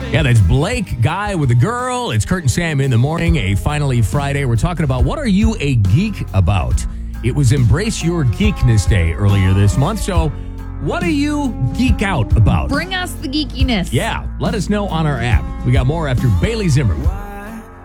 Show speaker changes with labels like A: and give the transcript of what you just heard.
A: Yeah, that's Blake, Guy with a Girl. It's Kurt and Sam in the morning, a finally Friday. We're talking about what are you a geek about? It was Embrace Your Geekness Day earlier this month. So what do you geek out about?
B: Bring us the geekiness.
A: Yeah, let us know on our app. We got more after Bailey Zimmer.